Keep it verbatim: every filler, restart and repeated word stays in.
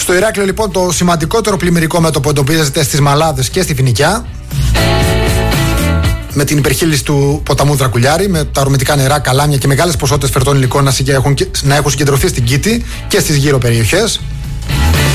Στο Ηράκλειο λοιπόν το σημαντικότερο πλημμυρικό μέτωπο εντοπίζεται στις Μαλάδες και στη Φοινικιά, με την υπερχείληση του ποταμού Δρακουλιάρη, με τα ορμητικά νερά, καλάμια και μεγάλες ποσότητες φερτών υλικών να έχουν, να έχουν συγκεντρωθεί στην Κήτη και στις γύρω περιοχές.